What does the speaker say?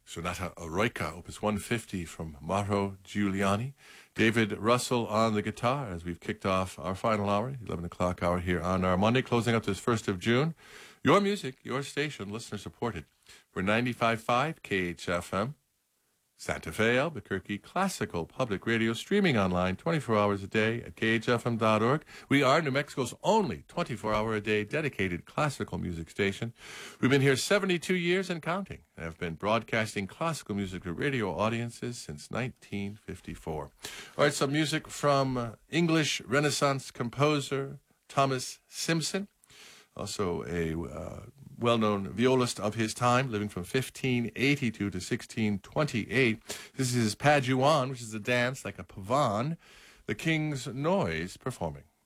Sonata Eroica, Opus 150 from Mauro Giuliani. David Russell on the guitar as we've kicked off our final hour, 11 o'clock hour here on our Monday, closing up this 1st of June. Your music, your station, listener supported. For 95.5 KHFM, Santa Fe, Albuquerque, classical public radio, streaming online 24 hours a day at khfm.org. We are New Mexico's only 24-hour-a-day dedicated classical music station. We've been here 72 years and counting and have been broadcasting classical music to radio audiences since 1954. All right, some music from English Renaissance composer Thomas Simpson, also a well-known violist of his time, living from 1582 to 1628. This is his Paduan, which is a dance like a pavan, the King's Noise performing.